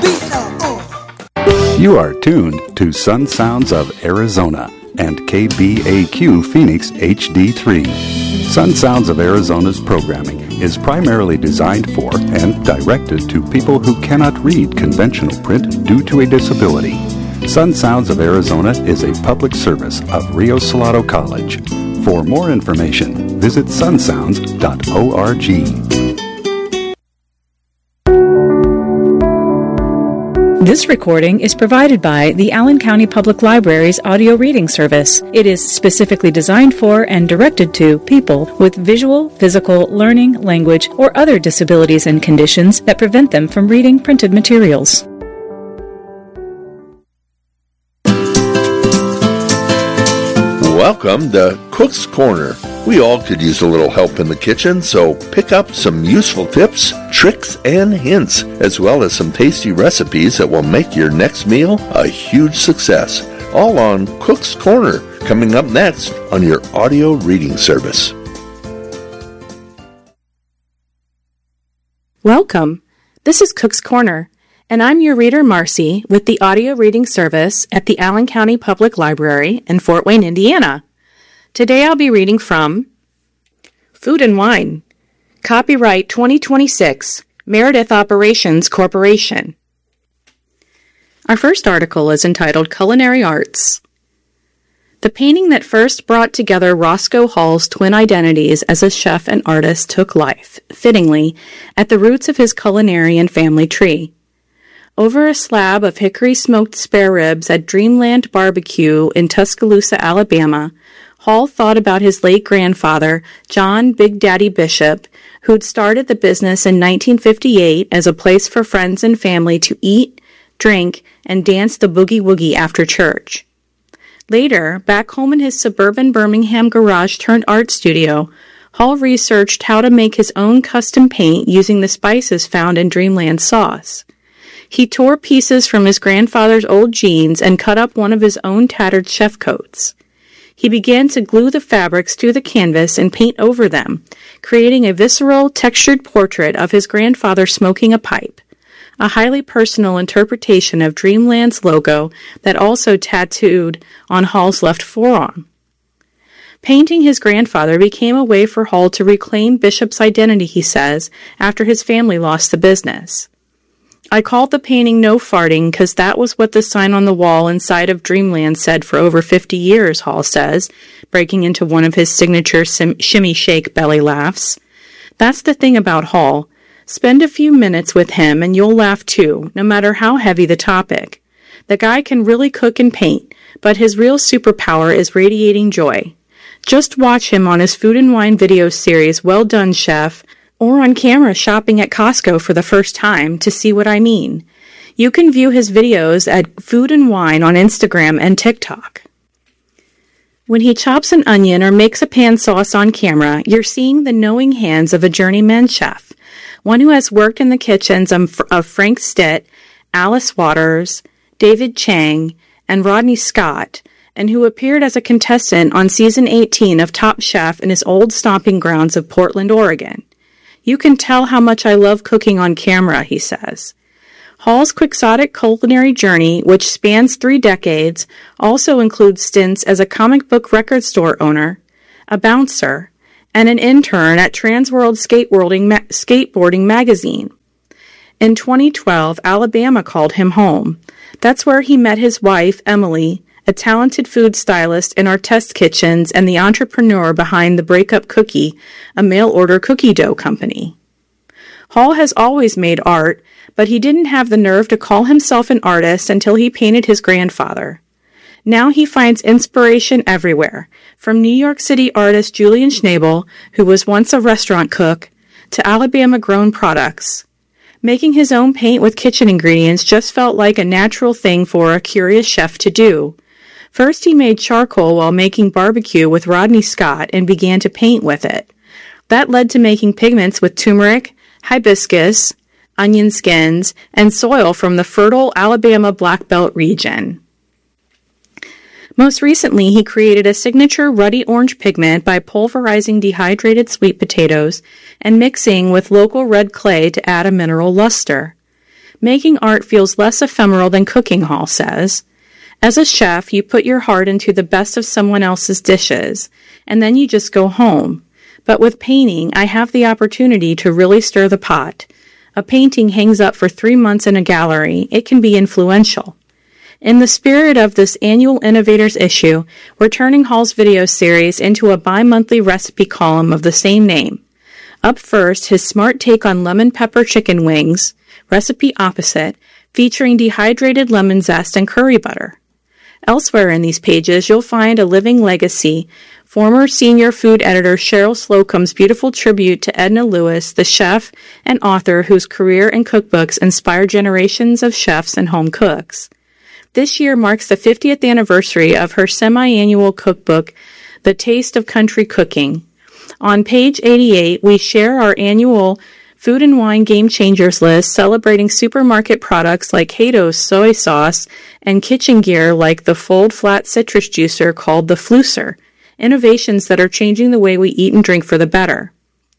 You are tuned to Sun Sounds of Arizona and KBAQ Phoenix HD3. Sun Sounds of Arizona's programming is primarily designed for and directed to people who cannot read conventional print due to a disability. Sun Sounds of Arizona is a public service of Rio Salado College. For more information, visit sunsounds.org. This recording is provided by the Allen County Public Library's audio reading service. It is specifically designed for and directed to people with visual, physical, learning, language, or other disabilities and conditions that prevent them from reading printed materials. Welcome to Cook's Corner. We all could use a little help in the kitchen, so pick up some useful tips, tricks, and hints, as well as some tasty recipes that will make your next meal a huge success. All on Cook's Corner, coming up next on your audio reading service. Welcome. This is Cook's Corner, and I'm your reader, Marcy, with the audio reading service at the Allen County Public Library in Fort Wayne, Indiana. Today I'll be reading from Food and Wine, Copyright 2026, Meredith Operations Corporation. Our first article is entitled Culinary Arts. The painting that first brought together Roscoe Hall's twin identities as a chef and artist took life, fittingly, at the roots of his culinary and family tree. Over a slab of hickory-smoked spare ribs at Dreamland Barbecue in Tuscaloosa, Alabama, Hall thought about his late grandfather, John Big Daddy Bishop, who'd started the business in 1958 as a place for friends and family to eat, drink, and dance the boogie-woogie after church. Later, back home in his suburban Birmingham garage-turned-art studio, Hall researched how to make his own custom paint using the spices found in Dreamland sauce. He tore pieces from his grandfather's old jeans and cut up one of his own tattered chef coats. He began to glue the fabrics to the canvas and paint over them, creating a visceral, textured portrait of his grandfather smoking a pipe, a highly personal interpretation of Dreamland's logo that also tattooed on Hall's left forearm. Painting his grandfather became a way for Hall to reclaim Bishop's identity, he says, after his family lost the business. I called the painting No Farting because that was what the sign on the wall inside of Dreamland said for over 50 years, Hall says, breaking into one of his signature shimmy shake belly laughs. That's the thing about Hall. Spend a few minutes with him and you'll laugh too, no matter how heavy the topic. The guy can really cook and paint, but his real superpower is radiating joy. Just watch him on his Food and Wine video series, Well Done, Chef, or on camera shopping at Costco for the first time to see what I mean. You can view his videos at Food and Wine on Instagram and TikTok. When he chops an onion or makes a pan sauce on camera, you're seeing the knowing hands of a journeyman chef, one who has worked in the kitchens of Frank Stitt, Alice Waters, David Chang, and Rodney Scott, and who appeared as a contestant on season 18 of Top Chef in his old stomping grounds of Portland, Oregon. You can tell how much I love cooking on camera, he says. Hall's quixotic culinary journey, which spans 3 decades, also includes stints as a comic book record store owner, a bouncer, and an intern at Transworld Skateboarding magazine. In 2012, Alabama called him home. That's where he met his wife, Emily, a talented food stylist in our test kitchens and the entrepreneur behind the Breakup Cookie, a mail-order cookie dough company. Hall has always made art, but he didn't have the nerve to call himself an artist until he painted his grandfather. Now he finds inspiration everywhere, from New York City artist Julian Schnabel, who was once a restaurant cook, to Alabama-grown products. Making his own paint with kitchen ingredients just felt like a natural thing for a curious chef to do. First, he made charcoal while making barbecue with Rodney Scott and began to paint with it. That led to making pigments with turmeric, hibiscus, onion skins, and soil from the fertile Alabama Black Belt region. Most recently, he created a signature ruddy orange pigment by pulverizing dehydrated sweet potatoes and mixing with local red clay to add a mineral luster. Making art feels less ephemeral than cooking, Hall says. As a chef, you put your heart into the best of someone else's dishes, and then you just go home. But with painting, I have the opportunity to really stir the pot. A painting hangs up for 3 months in a gallery. It can be influential. In the spirit of this annual Innovators issue, we're turning Hall's video series into a bi-monthly recipe column of the same name. Up first, his smart take on lemon pepper chicken wings, recipe opposite, featuring dehydrated lemon zest and curry butter. Elsewhere in these pages, you'll find a living legacy, former senior food editor Cheryl Slocum's beautiful tribute to Edna Lewis, the chef and author whose career and cookbooks inspired generations of chefs and home cooks. This year marks the 50th anniversary of her semi-annual cookbook, The Taste of Country Cooking. On page 88, we share our annual Food and Wine Game Changers list celebrating supermarket products like Haydo's soy sauce and kitchen gear like the Fold Flat citrus juicer called the Flusser, innovations that are changing the way we eat and drink for the better.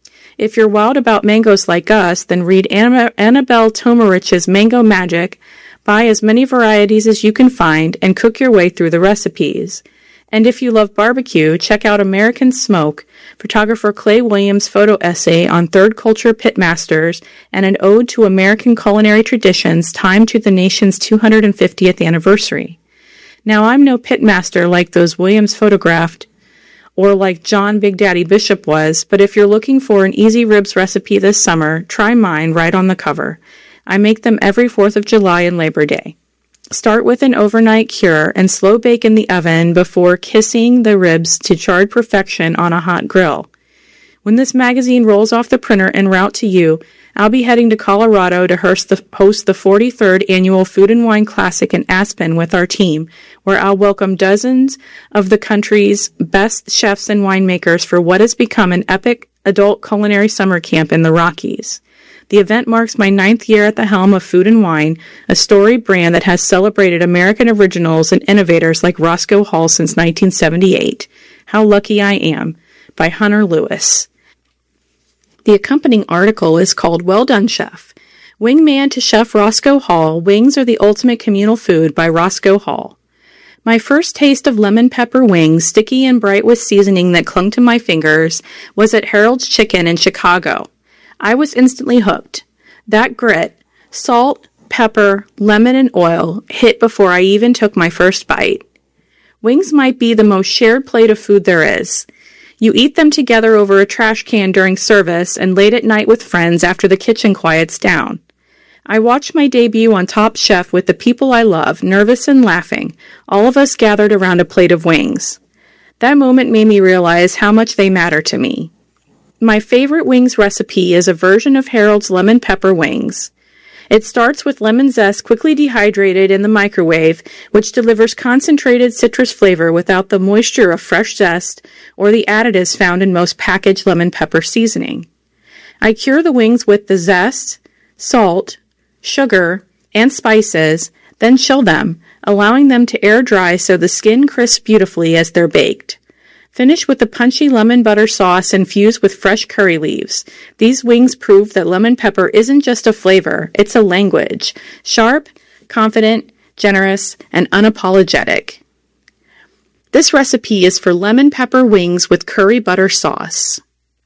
If you're wild about mangoes like us, then read Annabelle Tomarich's Mango Magic. Buy as many varieties as you can find and cook your way through the recipes. And if you love barbecue, check out American Smoke, photographer Clay Williams' photo essay on third culture pitmasters and an ode to American culinary traditions timed to the nation's 250th anniversary. Now, I'm no pitmaster like those Williams photographed or like John Big Daddy Bishop was, but if you're looking for an easy ribs recipe this summer, try mine right on the cover. I make them every 4th of July and Labor Day. Start with an overnight cure and slow bake in the oven before kissing the ribs to charred perfection on a hot grill. When this magazine rolls off the printer en route to you, I'll be heading to Colorado to host the 43rd Annual Food and Wine Classic in Aspen with our team, where I'll welcome dozens of the country's best chefs and winemakers for what has become an epic adult culinary summer camp in the Rockies. The event marks my 9th year at the helm of Food and Wine, a storied brand that has celebrated American originals and innovators like Roscoe Hall since 1978. How Lucky I Am, by Hunter Lewis. The accompanying article is called Well Done, Chef. Wingman to Chef Roscoe Hall, Wings Are the Ultimate Communal Food by Roscoe Hall. My first taste of lemon pepper wings, sticky and bright with seasoning that clung to my fingers, was at Harold's Chicken in Chicago. I was instantly hooked. That grit, salt, pepper, lemon, and oil hit before I even took my first bite. Wings might be the most shared plate of food there is. You eat them together over a trash can during service and late at night with friends after the kitchen quiets down. I watched my debut on Top Chef with the people I love, nervous and laughing, all of us gathered around a plate of wings. That moment made me realize how much they matter to me. My favorite wings recipe is a version of Harold's lemon pepper wings. It starts with lemon zest quickly dehydrated in the microwave, which delivers concentrated citrus flavor without the moisture of fresh zest or the additives found in most packaged lemon pepper seasoning. I cure the wings with the zest, salt, sugar, and spices, then chill them, allowing them to air dry so the skin crisps beautifully as they're baked. Finish with the punchy lemon butter sauce infused with fresh curry leaves. These wings prove that lemon pepper isn't just a flavor, it's a language. Sharp, confident, generous, and unapologetic. This recipe is for lemon pepper wings with curry butter sauce.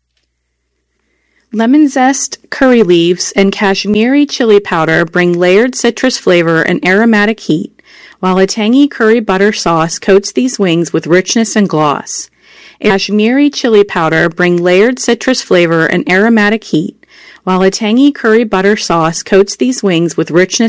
Lemon zest, curry leaves, and Kashmiri chili powder bring layered citrus flavor and aromatic heat, while a tangy curry butter sauce coats these wings with richness and gloss. Kashmiri chili powder bring layered citrus flavor and aromatic heat, while a tangy curry butter sauce coats these wings with richness